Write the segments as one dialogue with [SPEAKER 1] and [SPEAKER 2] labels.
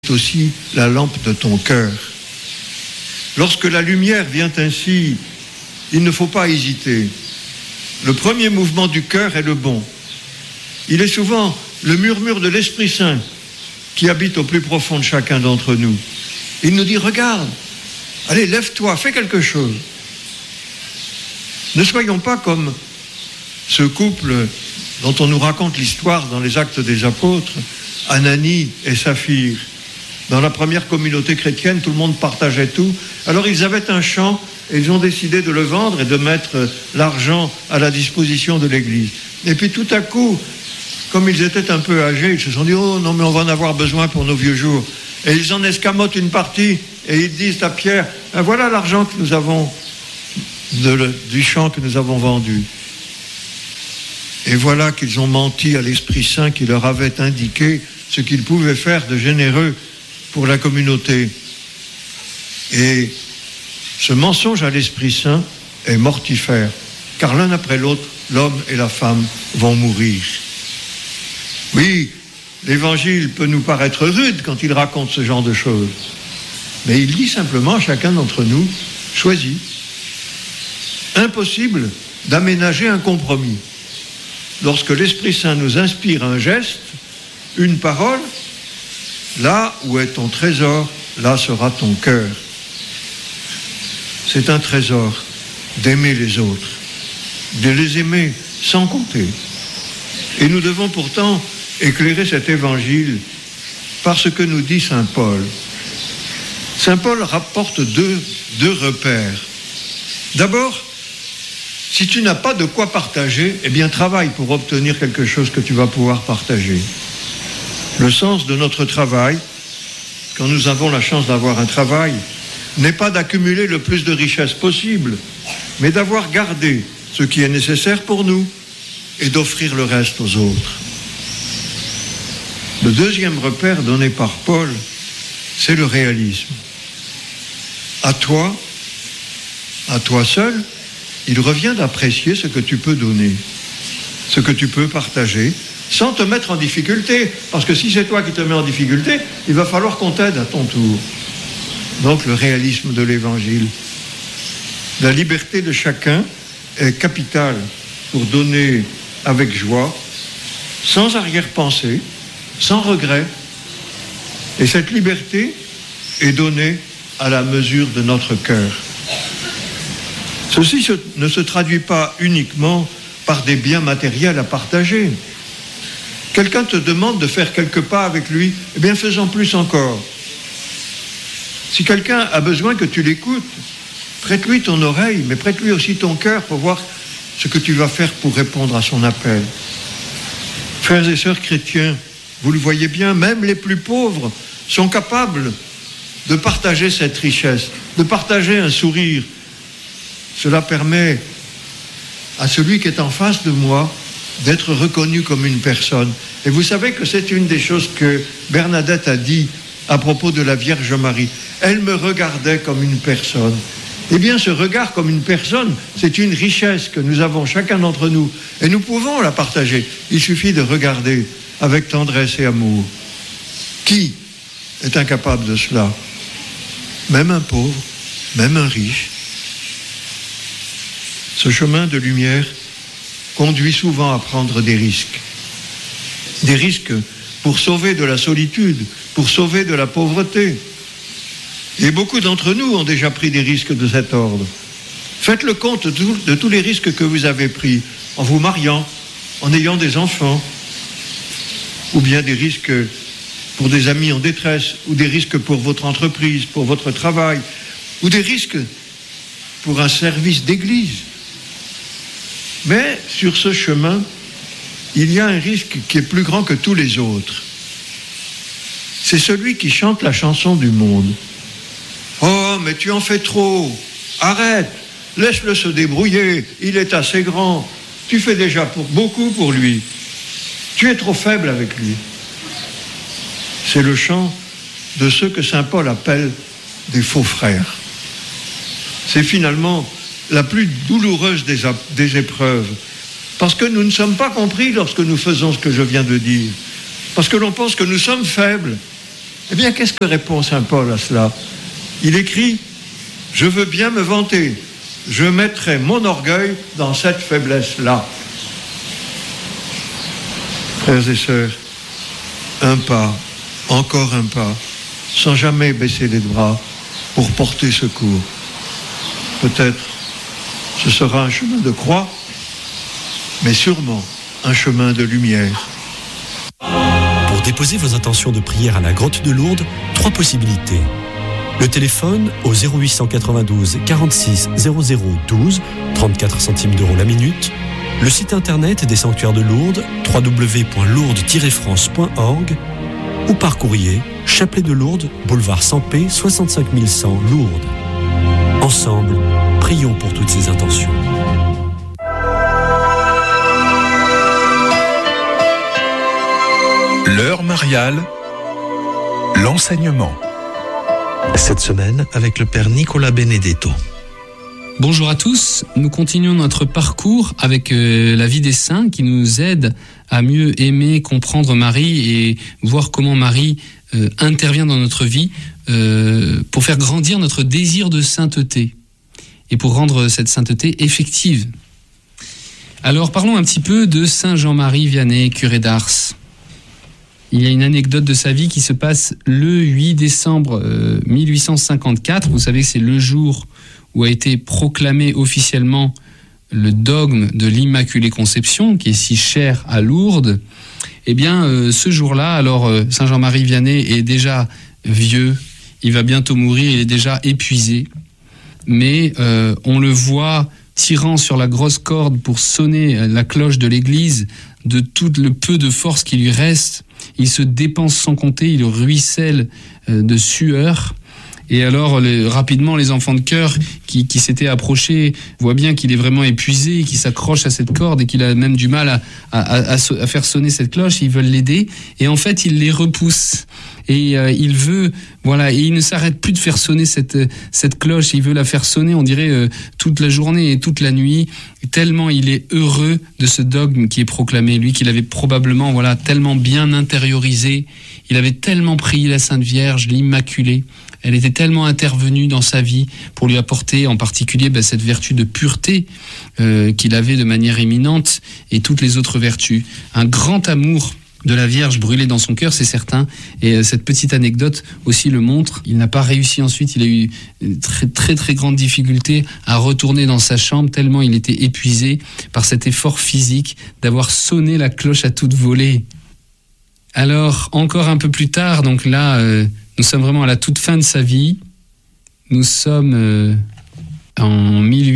[SPEAKER 1] aussi la lampe de ton cœur. Lorsque la lumière vient ainsi, il ne faut pas hésiter. Le premier mouvement du cœur est le bon. Il est souvent le murmure de l'Esprit Saint qui habite au plus profond de chacun d'entre nous. Il nous dit, regarde, allez, lève-toi, fais quelque chose. Ne soyons pas comme ce couple dont on nous raconte l'histoire dans les Actes des Apôtres, Ananie et Saphir. Dans la première communauté chrétienne, tout le monde partageait tout. Alors ils avaient un champ et ils ont décidé de le vendre et de mettre l'argent à la disposition de l'Église. Et puis tout à coup, comme ils étaient un peu âgés, ils se sont dit « Oh non, mais on va en avoir besoin pour nos vieux jours ». Et ils en escamotent une partie et ils disent à Pierre « Voilà l'argent que nous avons du champ que nous avons vendu ». Et voilà qu'ils ont menti à l'Esprit Saint qui leur avait indiqué ce qu'ils pouvaient faire de généreux pour la communauté. Et ce mensonge à l'Esprit Saint est mortifère, car l'un après l'autre, l'homme et la femme vont mourir. Oui, l'Évangile peut nous paraître rude quand il raconte ce genre de choses, mais il dit simplement à chacun d'entre nous, choisis. Impossible d'aménager un compromis. Lorsque l'Esprit Saint nous inspire un geste, une parole, là où est ton trésor, là sera ton cœur. C'est un trésor d'aimer les autres, de les aimer sans compter. Et nous devons pourtant éclairer cet évangile par ce que nous dit saint Paul. Saint Paul rapporte deux repères. D'abord, si tu n'as pas de quoi partager, eh bien travaille pour obtenir quelque chose que tu vas pouvoir partager. Le sens de notre travail, quand nous avons la chance d'avoir un travail, n'est pas d'accumuler le plus de richesses possible, mais d'avoir gardé ce qui est nécessaire pour nous et d'offrir le reste aux autres. Le deuxième repère donné par Paul, c'est le réalisme. À toi seul, il revient d'apprécier ce que tu peux donner, ce que tu peux partager, sans te mettre en difficulté, parce que si c'est toi qui te mets en difficulté, il va falloir qu'on t'aide à ton tour. Donc le réalisme de l'Évangile. La liberté de chacun est capitale pour donner avec joie, sans arrière-pensée, sans regret. Et cette liberté est donnée à la mesure de notre cœur. Ceci ne se traduit pas uniquement par des biens matériels à partager. Quelqu'un te demande de faire quelques pas avec lui, eh bien fais-en plus encore. Si quelqu'un a besoin que tu l'écoutes, prête-lui ton oreille, mais prête-lui aussi ton cœur pour voir ce que tu vas faire pour répondre à son appel. Frères et sœurs chrétiens, vous le voyez bien, même les plus pauvres sont capables de partager cette richesse, de partager un sourire. Cela permet à celui qui est en face de moi d'être reconnu comme une personne. Et vous savez que c'est une des choses que Bernadette a dit à propos de la Vierge Marie. Elle me regardait comme une personne. Eh bien, ce regard comme une personne, c'est une richesse que nous avons chacun d'entre nous. Et nous pouvons la partager. Il suffit de regarder avec tendresse et amour. Qui est incapable de cela? Même un pauvre, même un riche. Ce chemin de lumière conduit souvent à prendre des risques. Des risques pour sauver de la solitude, pour sauver de la pauvreté. Et beaucoup d'entre nous ont déjà pris des risques de cet ordre. Faites le compte de tous les risques que vous avez pris en vous mariant, en ayant des enfants, ou bien des risques pour des amis en détresse, ou des risques pour votre entreprise, pour votre travail, ou des risques pour un service d'église. Mais sur ce chemin, il y a un risque qui est plus grand que tous les autres. C'est celui qui chante la chanson du monde. Oh, mais tu en fais trop. Arrête. Laisse-le se débrouiller. Il est assez grand. Tu fais déjà beaucoup pour lui. Tu es trop faible avec lui. C'est le chant de ceux que saint Paul appelle des faux frères. C'est finalement la plus douloureuse des épreuves. Parce que nous ne sommes pas compris lorsque nous faisons ce que je viens de dire. Parce que l'on pense que nous sommes faibles. Eh bien, qu'est-ce que répond saint Paul à cela? Il écrit « Je veux bien me vanter, je mettrai mon orgueil dans cette faiblesse-là. » Frères et sœurs, un pas, encore un pas, sans jamais baisser les bras pour porter secours. Peut-être ce sera un chemin de croix, mais sûrement un chemin de lumière.
[SPEAKER 2] Pour déposer vos intentions de prière à la grotte de Lourdes, 3 possibilités. Le téléphone au 0892 46 00 12, 34 centimes d'euros la minute. Le site internet des sanctuaires de Lourdes, www.lourdes-france.org, ou par courrier, Chapelet de Lourdes, boulevard Sampé, 65 100 Lourdes. Ensemble, prions pour toutes ces intentions.
[SPEAKER 3] L'heure mariale, l'enseignement.
[SPEAKER 4] Cette semaine avec le Père Nicolas Benedetto.
[SPEAKER 5] Bonjour à tous, nous continuons notre parcours avec la vie des saints qui nous aide à mieux aimer, comprendre Marie et voir comment Marie intervient dans notre vie pour faire grandir notre désir de sainteté et pour rendre cette sainteté effective. Alors parlons un petit peu de Saint Jean-Marie Vianney, curé d'Ars. Il y a une anecdote de sa vie qui se passe le 8 décembre 1854. Vous savez que c'est le jour où a été proclamé officiellement le dogme de l'Immaculée Conception, qui est si cher à Lourdes. Eh bien, ce jour-là, alors Saint Jean-Marie Vianney est déjà vieux, il va bientôt mourir, il est déjà épuisé. Mais on le voit tirant sur la grosse corde pour sonner la cloche de l'église de tout le peu de force qui lui reste. Il se dépense sans compter, il ruisselle de sueur. Et alors, rapidement, les enfants de chœur qui s'étaient approchés voient bien qu'il est vraiment épuisé, qu'il s'accroche à cette corde et qu'il a même du mal à faire sonner cette cloche. Ils veulent l'aider. Et en fait, il les repousse. Et il veut, voilà, et il ne s'arrête plus de faire sonner cette cloche. Il veut la faire sonner, on dirait, toute la journée et toute la nuit. Tellement il est heureux de ce dogme qui est proclamé. Lui, qu'il avait probablement, voilà, tellement bien intériorisé. Il avait tellement prié la Sainte Vierge, l'Immaculée. Elle était tellement intervenue dans sa vie pour lui apporter en particulier cette vertu de pureté qu'il avait de manière éminente et toutes les autres vertus. Un grand amour de la Vierge brûlée dans son cœur, c'est certain. Et cette petite anecdote aussi le montre. Il n'a pas réussi ensuite, il a eu une très très très grande difficulté à retourner dans sa chambre tellement il était épuisé par cet effort physique d'avoir sonné la cloche à toute volée. Alors, encore un peu plus tard, donc là, nous sommes vraiment à la toute fin de sa vie. Nous sommes en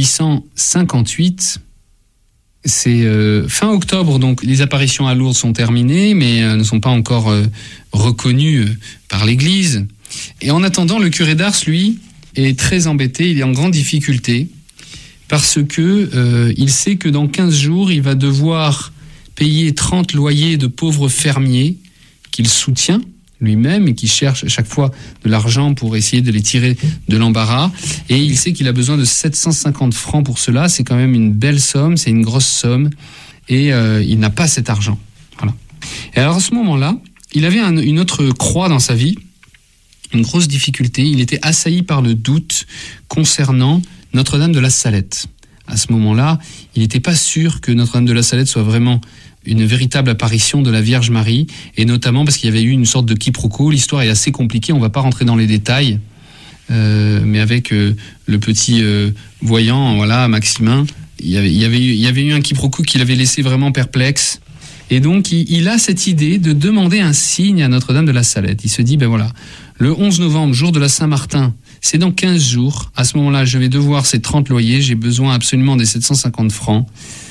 [SPEAKER 5] 1858. C'est fin octobre, donc les apparitions à Lourdes sont terminées, mais ne sont pas encore reconnues par l'Église. Et en attendant, le curé d'Ars, lui, est très embêté, il est en grande difficulté, parce que il sait que dans 15 jours, il va devoir payer 30 loyers de pauvres fermiers qu'il soutient lui-même et qui cherche à chaque fois de l'argent pour essayer de les tirer de l'embarras. Et il sait qu'il a besoin de 750 francs pour cela. C'est quand même une belle somme, c'est une grosse somme. Et il n'a pas cet argent. Voilà. Et alors à ce moment-là, il avait une autre croix dans sa vie, une grosse difficulté. Il était assailli par le doute concernant Notre-Dame de la Salette. À ce moment-là, il n'était pas sûr que Notre-Dame de la Salette soit vraiment une véritable apparition de la Vierge Marie, et notamment parce qu'il y avait eu une sorte de quiproquo. L'histoire est assez compliquée, on ne va pas rentrer dans les détails, mais avec le petit voyant, voilà, Maximin, il y avait eu un quiproquo qui l'avait laissé vraiment perplexe, et donc il a cette idée de demander un signe à Notre-Dame de la Salette. Il se dit, ben voilà, le 11 novembre, jour de la Saint-Martin, c'est dans 15 jours, à ce moment-là, je vais devoir ces 30 loyers, j'ai besoin absolument des 750 francs.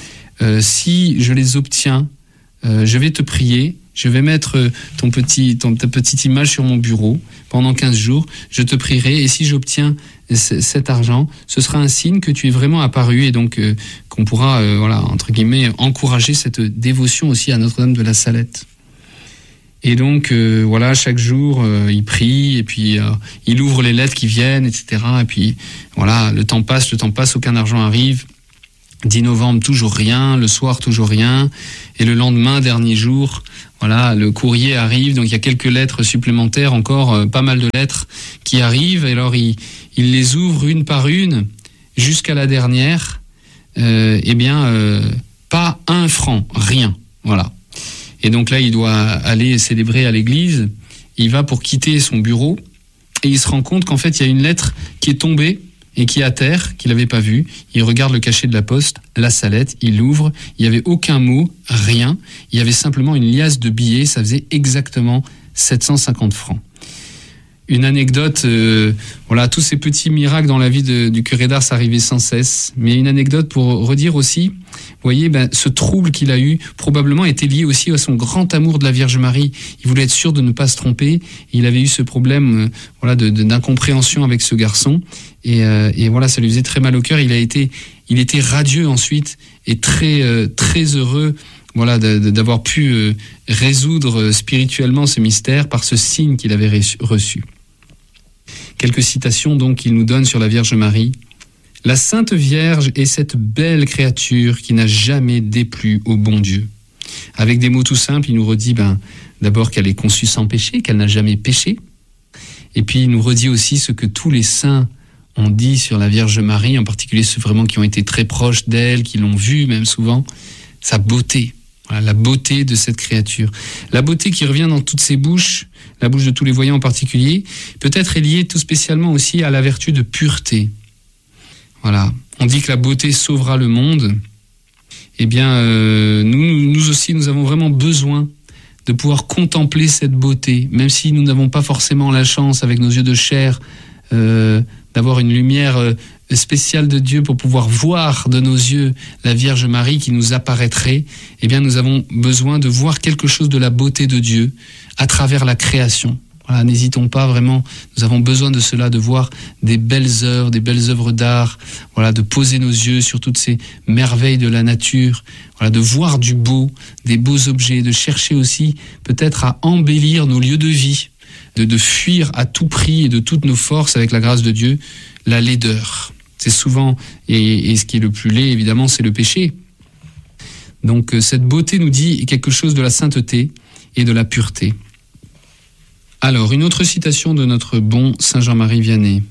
[SPEAKER 5] Si je les obtiens, je vais te prier, je vais mettre ta petite image sur mon bureau pendant 15 jours, je te prierai, et si j'obtiens cet argent, ce sera un signe que tu es vraiment apparu, et donc qu'on pourra, voilà, entre guillemets, encourager cette dévotion aussi à Notre-Dame de la Salette. Et donc, voilà, chaque jour, il prie, et puis il ouvre les lettres qui viennent, etc. Et puis, voilà, le temps passe, aucun argent arrive. 10 novembre, toujours rien. Le soir, toujours rien. Et le lendemain, dernier jour, voilà, le courrier arrive. Donc il y a quelques lettres supplémentaires, encore pas mal de lettres qui arrivent. Et alors il les ouvre une par une jusqu'à la dernière. Pas 1 franc, rien. Voilà. Et donc là, il doit aller célébrer à l'église. Il va pour quitter son bureau et il se rend compte qu'en fait, il y a une lettre qui est tombée et qui est à terre, qu'il n'avait pas vue. Il regarde le cachet de la poste, la salette, il l'ouvre. Il n'y avait aucun mot, rien. Il y avait simplement une liasse de billets. Ça faisait exactement 750 francs. Une anecdote, tous ces petits miracles dans la vie du curé d'Ars arrivaient sans cesse. Mais une anecdote pour redire aussi, vous voyez, ce trouble qu'il a eu probablement était lié aussi à son grand amour de la Vierge Marie. Il voulait être sûr de ne pas se tromper. Il avait eu ce problème, d'incompréhension avec ce garçon. Et ça lui faisait très mal au cœur. Il était radieux ensuite et très très heureux. Voilà, d'avoir pu résoudre spirituellement ce mystère par ce signe qu'il avait reçu. Quelques citations donc qu'il nous donne sur la Vierge Marie. La Sainte Vierge est cette belle créature qui n'a jamais déplu au bon Dieu. Avec des mots tout simples, il nous redit d'abord qu'elle est conçue sans péché, qu'elle n'a jamais péché. Et puis il nous redit aussi ce que tous les saints ont dit sur la Vierge Marie, en particulier ceux vraiment qui ont été très proches d'elle, qui l'ont vue même souvent, sa beauté. Voilà, la beauté de cette créature. La beauté qui revient dans toutes ses bouches, la bouche de tous les voyants en particulier, peut-être est liée tout spécialement aussi à la vertu de pureté. Voilà, on dit que la beauté sauvera le monde. Eh bien, nous aussi, nous avons vraiment besoin de pouvoir contempler cette beauté, même si nous n'avons pas forcément la chance, avec nos yeux de chair, d'avoir une lumière spéciale de Dieu pour pouvoir voir de nos yeux la Vierge Marie qui nous apparaîtrait. Eh bien, nous avons besoin de voir quelque chose de la beauté de Dieu à travers la création. Voilà, n'hésitons pas vraiment, nous avons besoin de cela, de voir des belles œuvres d'art, voilà, de poser nos yeux sur toutes ces merveilles de la nature, voilà, de voir du beau, des beaux objets, de chercher aussi peut-être à embellir nos lieux de vie, de fuir à tout prix et de toutes nos forces avec la grâce de Dieu, la laideur. C'est souvent, et ce qui est le plus laid évidemment, c'est le péché. Donc cette beauté nous dit quelque chose de la sainteté et de la pureté. Alors, une autre citation de notre bon Saint Jean-Marie Vianney.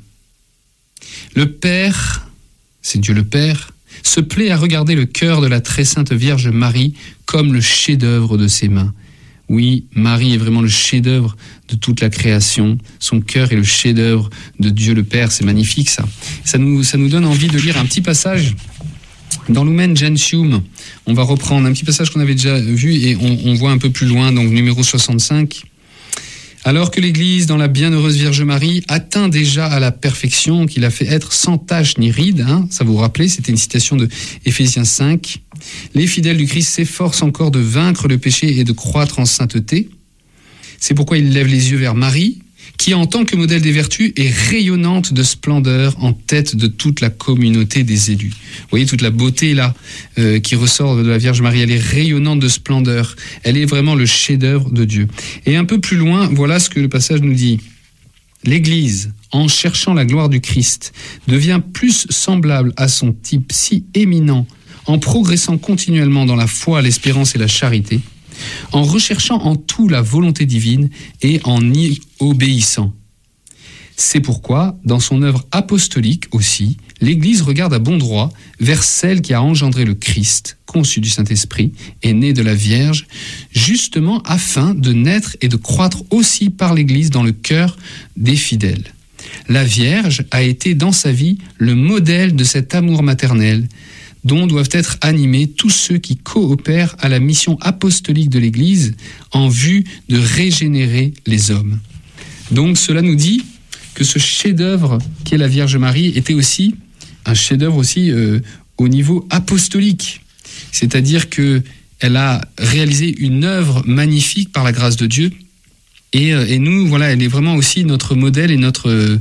[SPEAKER 5] Le Père, c'est Dieu le Père, se plaît à regarder le cœur de la très sainte Vierge Marie comme le chef-d'œuvre de ses mains. Oui, Marie est vraiment le chef-d'œuvre de toute la création. Son cœur est le chef-d'œuvre de Dieu le Père. C'est magnifique, ça. Ça nous donne envie de lire un petit passage dans Lumen Gentium. On va reprendre un petit passage qu'on avait déjà vu et on voit un peu plus loin, donc numéro 65. Alors que l'Église, dans la bienheureuse Vierge Marie, atteint déjà à la perfection, qu'il a fait être sans tache ni ride, ça vous rappelez, c'était une citation de Éphésiens 5, les fidèles du Christ s'efforcent encore de vaincre le péché et de croître en sainteté. C'est pourquoi ils lèvent les yeux vers Marie, qui en tant que modèle des vertus est rayonnante de splendeur en tête de toute la communauté des élus. Vous voyez toute la beauté là qui ressort de la Vierge Marie, elle est rayonnante de splendeur, elle est vraiment le chef-d'œuvre de Dieu. Et un peu plus loin, voilà ce que le passage nous dit. L'Église, en cherchant la gloire du Christ, devient plus semblable à son type si éminent, en progressant continuellement dans la foi, l'espérance et la charité, en recherchant en tout la volonté divine et en y obéissant. C'est pourquoi, dans son œuvre apostolique aussi, l'Église regarde à bon droit vers celle qui a engendré le Christ, conçu du Saint-Esprit et né de la Vierge, justement afin de naître et de croître aussi par l'Église dans le cœur des fidèles. La Vierge a été dans sa vie le modèle de cet amour maternel, dont doivent être animés tous ceux qui coopèrent à la mission apostolique de l'Église en vue de régénérer les hommes. Donc cela nous dit que ce chef-d'œuvre qu'est la Vierge Marie était aussi un chef-d'œuvre aussi au niveau apostolique. C'est-à-dire qu'elle a réalisé une œuvre magnifique par la grâce de Dieu. Et nous, voilà, elle est vraiment aussi notre modèle et notre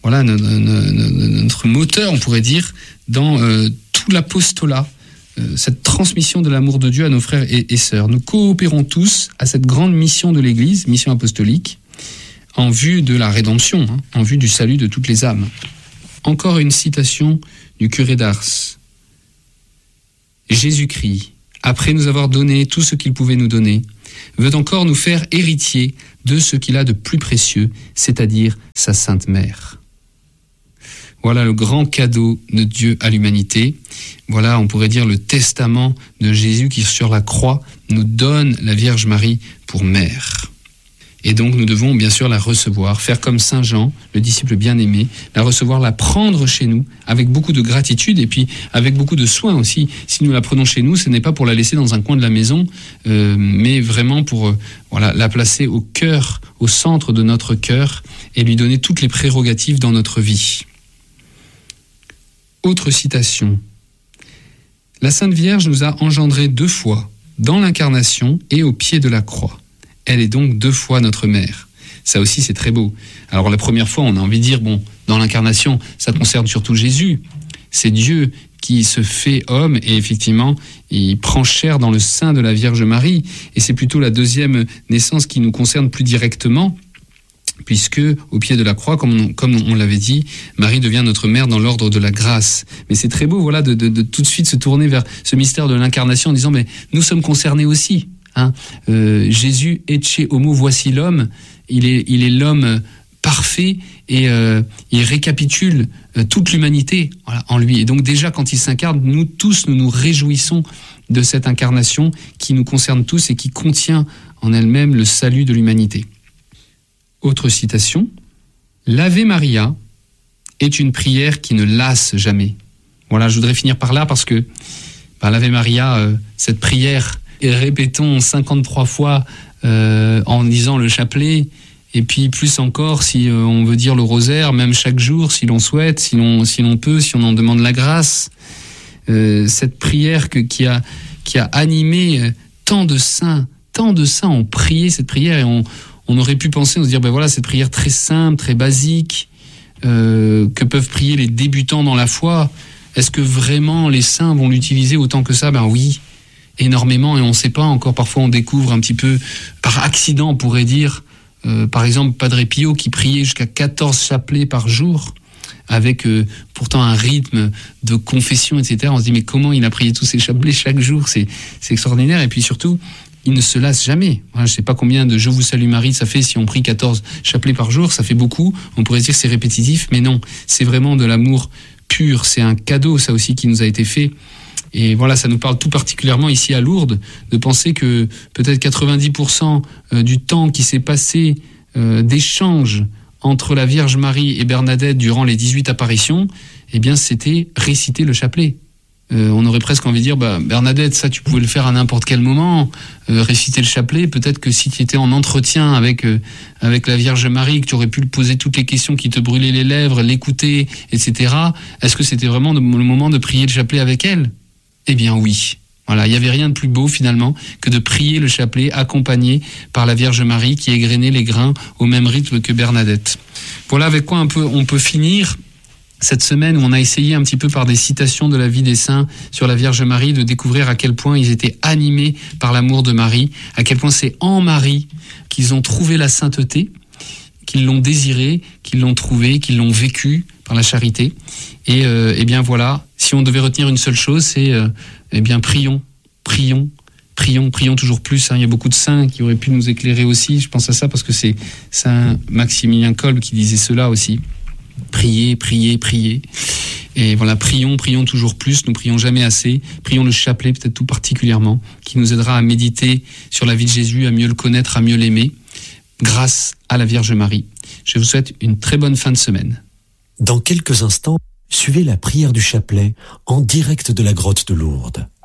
[SPEAKER 5] moteur, on pourrait dire, dans tout l'apostolat, cette transmission de l'amour de Dieu à nos frères et sœurs. Nous coopérons tous à cette grande mission de l'Église, mission apostolique, en vue de la rédemption, en vue du salut de toutes les âmes. Encore une citation du curé d'Ars. Jésus-Christ, après nous avoir donné tout ce qu'il pouvait nous donner, veut encore nous faire héritiers de ce qu'il a de plus précieux, c'est-à-dire sa Sainte Mère. Voilà le grand cadeau de Dieu à l'humanité. Voilà, on pourrait dire, le testament de Jésus qui, sur la croix, nous donne la Vierge Marie pour mère. Et donc, nous devons bien sûr la recevoir, faire comme Saint Jean, le disciple bien-aimé, la recevoir, la prendre chez nous, avec beaucoup de gratitude et puis avec beaucoup de soin aussi. Si nous la prenons chez nous, ce n'est pas pour la laisser dans un coin de la maison, mais vraiment pour la placer au cœur, au centre de notre cœur et lui donner toutes les prérogatives dans notre vie. Autre citation. La Sainte Vierge nous a engendrés 2 fois, dans l'incarnation et au pied de la croix. Elle est donc 2 fois notre mère. Ça aussi, c'est très beau. Alors la première fois, on a envie de dire, dans l'incarnation, ça concerne surtout Jésus. C'est Dieu qui se fait homme et effectivement, il prend chair dans le sein de la Vierge Marie. Et c'est plutôt la deuxième naissance qui nous concerne plus directement, puisque au pied de la croix, comme on l'avait dit, Marie devient notre mère dans l'ordre de la grâce. Mais c'est très beau, de tout de suite se tourner vers ce mystère de l'incarnation en disant, mais nous sommes concernés aussi. Jésus ecce homo, voici l'homme. Il est l'homme parfait et il récapitule toute l'humanité en lui. Et donc déjà, quand il s'incarne, nous tous, nous nous réjouissons de cette incarnation qui nous concerne tous et qui contient en elle-même le salut de l'humanité. Autre citation, l'Ave Maria est une prière qui ne lasse jamais. Voilà, je voudrais finir par là parce que l'Ave Maria, cette prière, et répétons 53 fois en disant le chapelet, et puis plus encore si on veut dire le rosaire, même chaque jour si l'on souhaite, si l'on peut, si on en demande la grâce. Cette prière qui a animé tant de saints ont prié cette prière, et on aurait pu penser, on se dire, cette prière très simple, très basique, que peuvent prier les débutants dans la foi. Est-ce que vraiment les saints vont l'utiliser autant que ça ? Oui, énormément, et on ne sait pas encore. Parfois, on découvre un petit peu par accident, on pourrait dire. Par exemple, Padre Pio qui priait jusqu'à 14 chapelets par jour, avec pourtant un rythme de confession, etc. On se dit, mais comment il a prié tous ces chapelets chaque jour ? C'est extraordinaire. Et puis surtout, il ne se lasse jamais. Je ne sais pas combien de « Je vous salue Marie » ça fait si on prie 14 chapelets par jour. Ça fait beaucoup. On pourrait dire que c'est répétitif, mais non. C'est vraiment de l'amour pur. C'est un cadeau, ça aussi, qui nous a été fait. Et voilà, ça nous parle tout particulièrement ici à Lourdes, de penser que peut-être 90% du temps qui s'est passé d'échange entre la Vierge Marie et Bernadette durant les 18 apparitions, c'était réciter le chapelet. On aurait presque envie de dire, Bernadette, ça tu pouvais le faire à n'importe quel moment, réciter le chapelet. Peut-être que si tu étais en entretien avec la Vierge Marie, que tu aurais pu lui poser toutes les questions qui te brûlaient les lèvres, l'écouter, etc. Est-ce que c'était vraiment le moment de prier le chapelet avec elle ? Eh bien oui. Voilà, il n'y avait rien de plus beau finalement que de prier le chapelet accompagné par la Vierge Marie qui égrenait les grains au même rythme que Bernadette. Voilà avec quoi on peut finir cette semaine où on a essayé un petit peu par des citations de la vie des saints sur la Vierge Marie de découvrir à quel point ils étaient animés par l'amour de Marie, à quel point c'est en Marie qu'ils ont trouvé la sainteté, qu'ils l'ont désirée, qu'ils l'ont trouvée, qu'ils l'ont vécue par la charité. Et voilà, si on devait retenir une seule chose, c'est prions toujours plus. Il y a beaucoup de saints qui auraient pu nous éclairer aussi. Je pense à ça parce que c'est Saint Maximilien Kolb qui disait cela aussi. Priez. Et voilà, prions toujours plus, nous prions jamais assez. Prions le chapelet peut-être tout particulièrement, qui nous aidera à méditer sur la vie de Jésus, à mieux le connaître, à mieux l'aimer, grâce à la Vierge Marie. Je vous souhaite une très bonne fin de semaine.
[SPEAKER 2] Dans quelques instants, suivez la prière du chapelet en direct de la grotte de Lourdes.